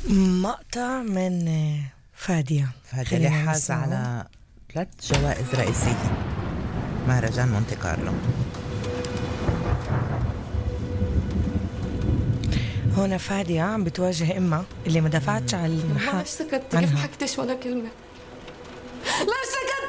مقطع من فادية اللي حاز على 3 جوائز رئيسية مهرجان مونتي كارلو. هنا فادية عم بتواجه إمها اللي ما دفعتش على ما سكت، كيف ما حكيتش ولا كلمة؟ لا سكت